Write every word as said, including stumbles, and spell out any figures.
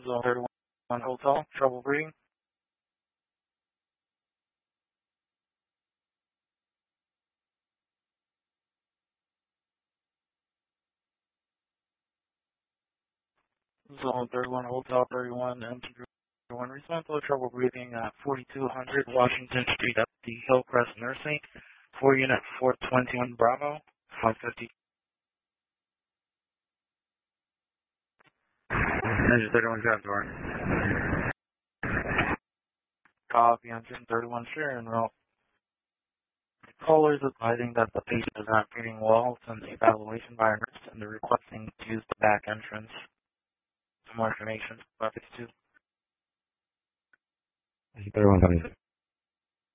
Zone thirty-one Hotel, trouble breathing. Zone thirty-one Hotel thirty-one and thirty-one Responsible trouble breathing at forty-two hundred Washington Street at the Hillcrest Nursing, four unit four twenty-one Bravo, five fifty. Engine thirty-one Job Door. Copy, Engine thirty-one Sharon Route. The caller is advising that the patient is not breathing well since evaluation by a nurse and they're requesting to use the back entrance. Some more information. five fifty-two. thirty-one seventy-six.